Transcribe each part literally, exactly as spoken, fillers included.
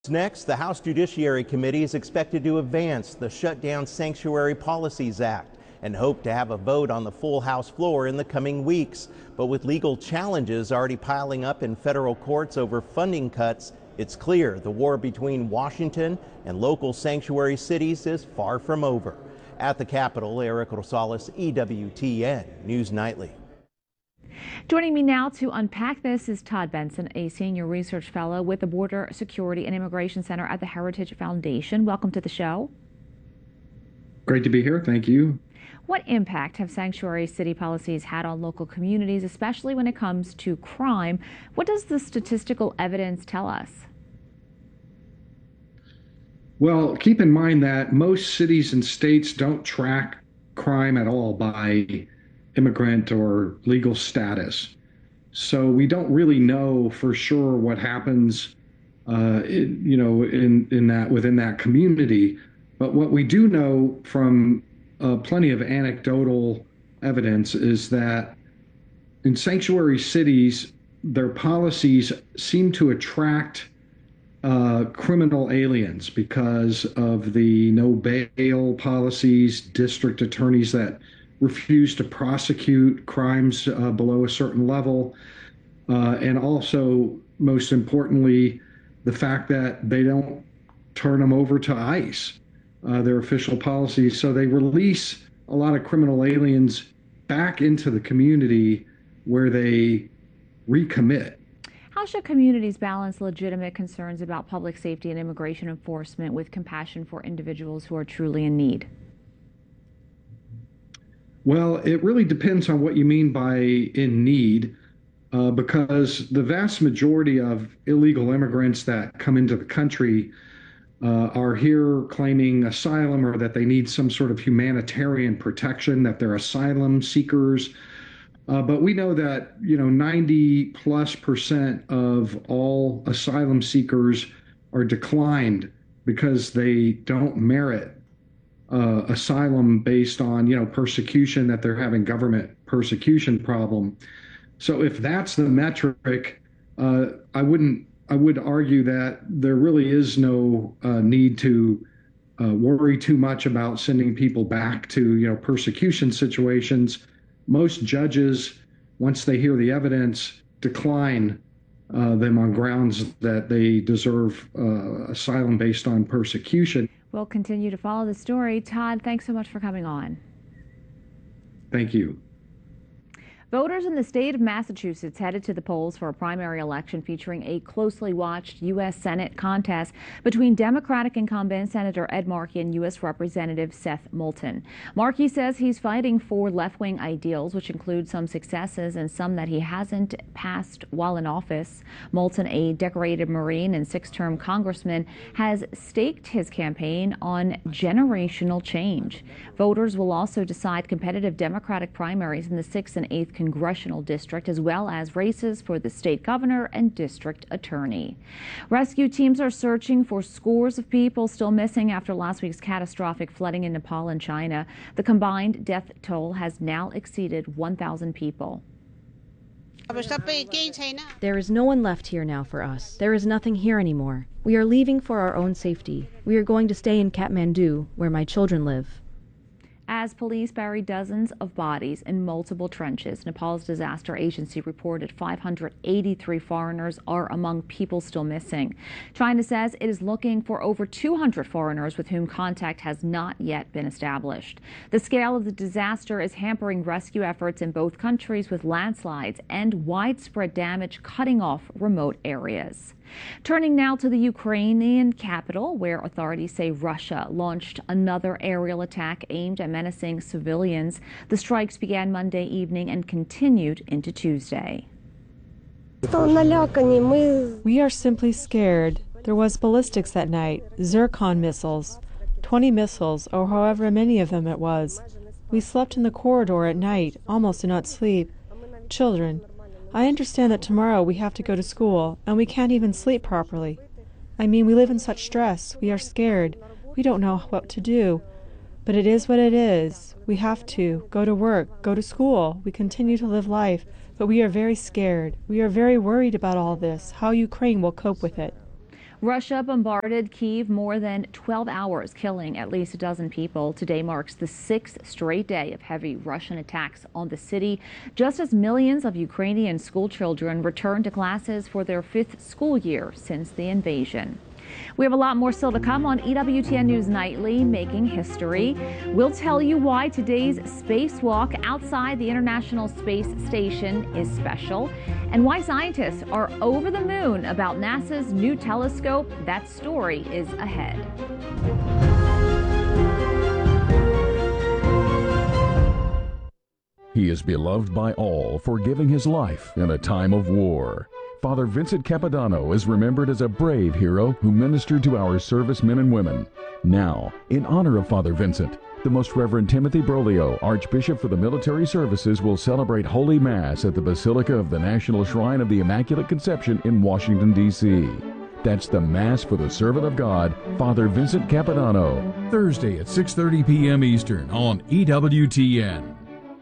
Next, the House Judiciary Committee is expected to advance the Shutdown Sanctuary Policies Act and hope to have a vote on the full House floor in the coming weeks. But with legal challenges already piling up in federal courts over funding cuts, it's clear the war between Washington and local sanctuary cities is far from over. At the Capitol, Eric Rosales, E W T N News Nightly. Joining me now to unpack this is Todd Benson, a senior research fellow with the Border Security and Immigration Center at the Heritage Foundation. Welcome to the show. Great to be here. Thank you. What impact have sanctuary city policies had on local communities, especially when it comes to crime? What does the statistical evidence tell us? Well, keep in mind that most cities and states don't track crime at all by immigrant or legal status. So we don't really know for sure what happens, uh, in, you know, in, in that within that community. But what we do know from uh, plenty of anecdotal evidence is that in sanctuary cities, their policies seem to attract uh, criminal aliens because of the no bail policies, district attorneys that refuse to prosecute crimes uh, below a certain level, uh, and also, most importantly, the fact that they don't turn them over to ICE, uh, their official policies. So they release a lot of criminal aliens back into the community where they recommit. How should communities balance legitimate concerns about public safety and immigration enforcement with compassion for individuals who are truly in need? Well, it really depends on what you mean by in need, uh, because the vast majority of illegal immigrants that come into the country uh, are here claiming asylum or that they need some sort of humanitarian protection, that they're asylum seekers. Uh, but we know that, you know, ninety plus percent of all asylum seekers are declined because they don't merit Uh, asylum based on, you know, persecution, that they're having government persecution problem. So if that's the metric, uh, I wouldn't, I would argue that there really is no uh, need to uh, worry too much about sending people back to, you know, persecution situations. Most judges, once they hear the evidence, decline uh, them on grounds that they deserve uh, asylum based on persecution. We'll continue to follow the story. Todd, thanks so much for coming on. Thank you. Voters in the state of Massachusetts headed to the polls for a primary election featuring a closely watched U S Senate contest between Democratic incumbent Senator Ed Markey and U S Representative Seth Moulton. Markey says he's fighting for left-wing ideals, which include some successes and some that he hasn't passed while in office. Moulton, a decorated Marine and six-term congressman, has staked his campaign on generational change. Voters will also decide competitive Democratic primaries in the sixth and eighth congressional district, as well as races for the state governor and district attorney. Rescue teams are searching for scores of people still missing after last week's catastrophic flooding in Nepal and China. The combined death toll has now exceeded one thousand people. There is no one left here now for us. There is nothing here anymore. We are leaving for our own safety. We are going to stay in Kathmandu, where my children live. As police buried dozens of bodies in multiple trenches, Nepal's disaster agency reported five hundred eighty-three foreigners are among people still missing. China says it is looking for over two hundred foreigners with whom contact has not yet been established. The scale of the disaster is hampering rescue efforts in both countries, with landslides and widespread damage cutting off remote areas. Turning now to the Ukrainian capital, where authorities say Russia launched another aerial attack aimed at menacing civilians. The strikes began Monday evening and continued into Tuesday. We are simply scared. There was ballistics that night, Zircon missiles, twenty missiles, or however many of them it was. We slept in the corridor at night, almost did not sleep. Children. I understand that tomorrow we have to go to school, and we can't even sleep properly. I mean, we live in such stress. We are scared. We don't know what to do. But it is what it is. We have to go to work, go to school. We continue to live life, but we are very scared. We are very worried about all this, how Ukraine will cope with it. Russia bombarded Kyiv more than twelve hours, killing at least a dozen people. Today marks the sixth straight day of heavy Russian attacks on the city, just as millions of Ukrainian school children return to classes for their fifth school year since the invasion. We have a lot more still to come on E W T N News Nightly, Making History. We'll tell you why today's spacewalk outside the International Space Station is special, and why scientists are over the moon about NASA's new telescope. That story is ahead. He is beloved by all for giving his life in a time of war. Father Vincent Capodanno is remembered as a brave hero who ministered to our servicemen and women. Now, in honor of Father Vincent, the Most Reverend Timothy Broglio, Archbishop for the Military Services, will celebrate Holy Mass at the Basilica of the National Shrine of the Immaculate Conception in Washington, D C That's the Mass for the Servant of God, Father Vincent Capodanno. Thursday at six thirty p m Eastern on E W T N.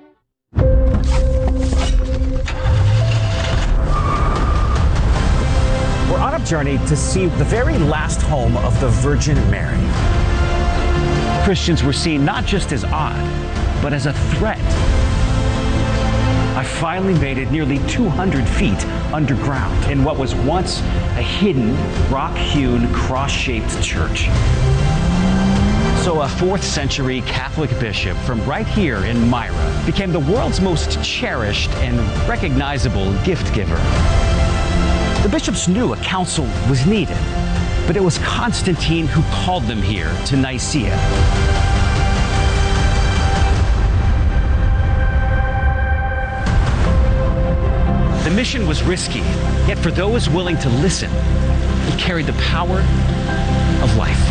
We're on a journey to see the very last home of the Virgin Mary. Christians were seen not just as odd, but as a threat. I finally made it nearly two hundred feet underground in what was once a hidden, rock-hewn, cross-shaped church. So a fourth century Catholic bishop from right here in Myra became the world's most cherished and recognizable gift giver. The bishops knew a council was needed, but it was Constantine who called them here to Nicaea. The mission was risky, yet for those willing to listen, it carried the power of life.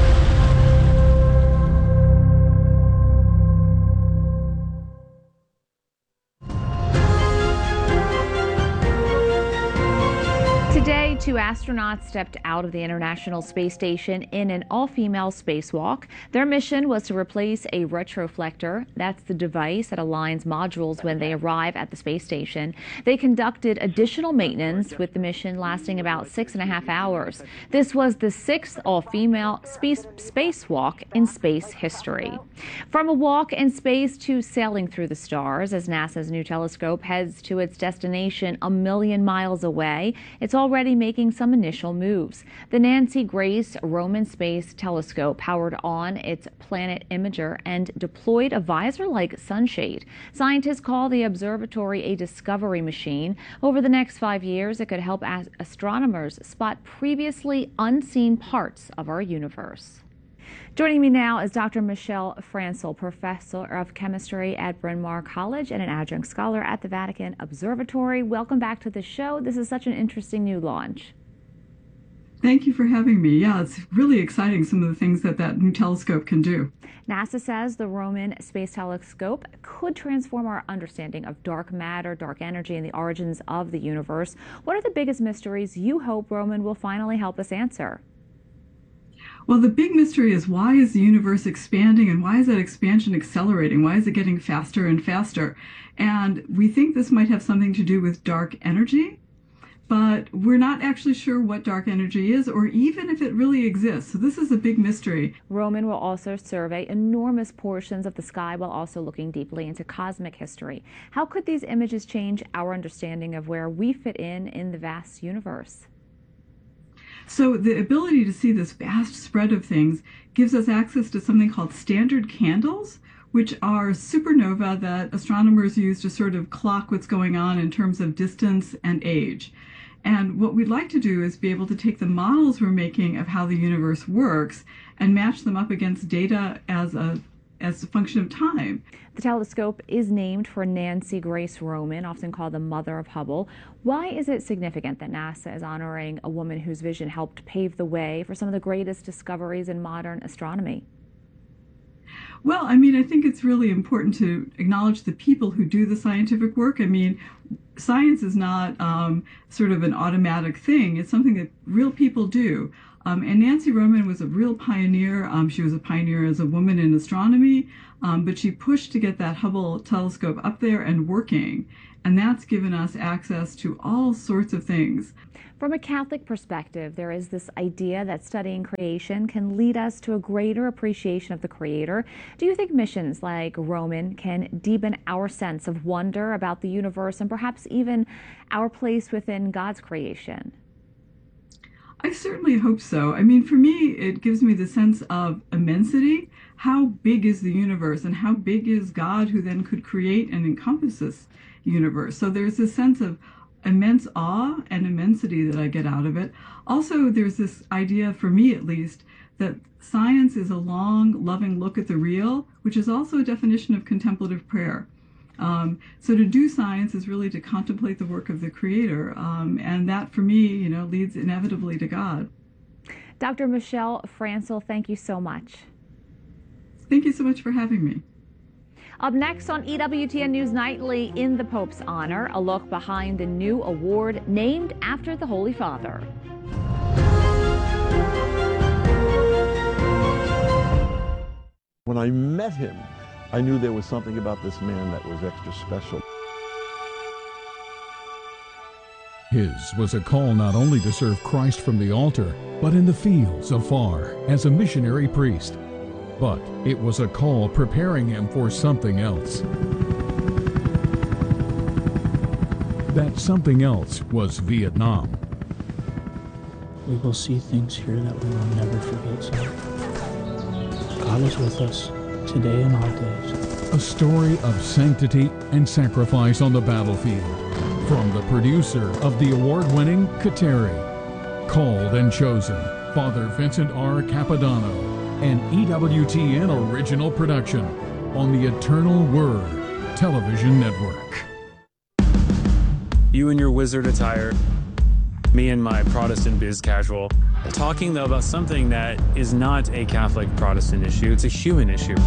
Today, two astronauts stepped out of the International Space Station in an all-female spacewalk. Their mission was to replace a retroflector. That's the device that aligns modules when they arrive at the space station. They conducted additional maintenance, with the mission lasting about six and a half hours. This was the sixth all-female space spacewalk in space history. From a walk in space to sailing through the stars, as NASA's new telescope heads to its destination a million miles away, it's already making some initial moves. The Nancy Grace Roman Space Telescope powered on its Planet Imager and deployed a visor-like sunshade. Scientists call the observatory a discovery machine. Over the next five years, it could help astronomers spot previously unseen parts of our universe. Joining me now is Doctor Michelle Francel, professor of chemistry at Bryn Mawr College and an adjunct scholar at the Vatican Observatory. Welcome back to the show. This is such an interesting new launch. Thank you for having me. Yeah, it's really exciting, some of the things that that new telescope can do. NASA says the Roman Space Telescope could transform our understanding of dark matter, dark energy, and the origins of the universe. What are the biggest mysteries you hope Roman will finally help us answer? Well, the big mystery is, why is the universe expanding, and why is that expansion accelerating? Why is it getting faster and faster? And we think this might have something to do with dark energy, but we're not actually sure what dark energy is, or even if it really exists. So this is a big mystery. Roman will also survey enormous portions of the sky while also looking deeply into cosmic history. How could these images change our understanding of where we fit in in the vast universe? So the ability to see this vast spread of things gives us access to something called standard candles, which are supernova that astronomers use to sort of clock what's going on in terms of distance and age. And what we'd like to do is be able to take the models we're making of how the universe works and match them up against data as a as a function of time. The telescope is named for Nancy Grace Roman, often called the mother of Hubble. Why is it significant that NASA is honoring a woman whose vision helped pave the way for some of the greatest discoveries in modern astronomy? Well, I mean, I think it's really important to acknowledge the people who do the scientific work. I mean, science is not um, sort of an automatic thing. It's something that real people do. Um, and Nancy Roman was a real pioneer. Um, she was a pioneer as a woman in astronomy, um, but she pushed to get that Hubble telescope up there and working. And that's given us access to all sorts of things. From a Catholic perspective, there is this idea that studying creation can lead us to a greater appreciation of the Creator. Do you think missions like Roman can deepen our sense of wonder about the universe and perhaps even our place within God's creation? I certainly hope so. I mean, for me, it gives me the sense of immensity. How big is the universe, and how big is God, who then could create and encompass this universe? So there's this sense of immense awe and immensity that I get out of it. Also, there's this idea, for me at least, that science is a long, loving look at the real, which is also a definition of contemplative prayer. Um, so to do science is really to contemplate the work of the Creator, um, and that, for me, you know, leads inevitably to God. Doctor Michelle Francil, thank you so much. Thank you so much for having me. Up next on E W T N News Nightly, in the Pope's honor, a look behind the new award named after the Holy Father. When I met him, I knew there was something about this man that was extra special. His was a call not only to serve Christ from the altar, but in the fields afar as a missionary priest. But it was a call preparing him for something else. That something else was Vietnam. We will see things here that we will never forget, son. God is with us today and all days. A story of sanctity and sacrifice on the battlefield. From the producer of the award-winning Kateri, Called and Chosen, Father Vincent R. Capodanno, an E W T N original production on the Eternal Word Television Network. You in your wizard attire, me in my Protestant biz casual, talking though about something that is not a Catholic Protestant issue, it's a human issue.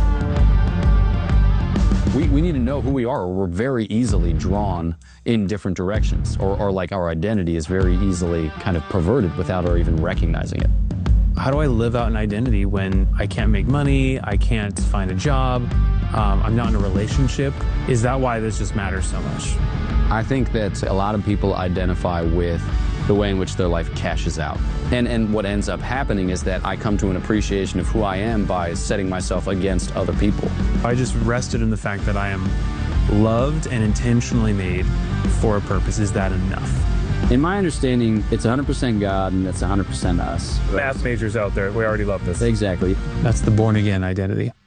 We, we need to know who we are, or we're very easily drawn in different directions, or, or like our identity is very easily kind of perverted without our even recognizing it. How do I live out an identity when I can't make money, I can't find a job, um, I'm not in a relationship? Is that why this just matters so much? I think that a lot of people identify with the way in which their life cashes out. And, and what ends up happening is that I come to an appreciation of who I am by setting myself against other people. I just rested in the fact that I am loved and intentionally made for a purpose. Is that enough? In my understanding, it's one hundred percent God and it's one hundred percent us. Math majors out there, we already love this. Exactly. That's the born-again identity.